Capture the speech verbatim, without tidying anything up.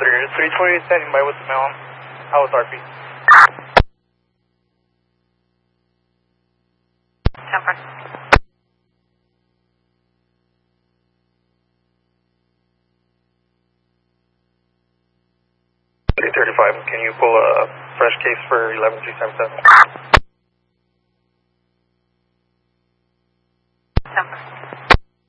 three twenty, standing by with the mail. How was R P? Temper. three thirty-five, can you pull a fresh case for eleven three seven seven?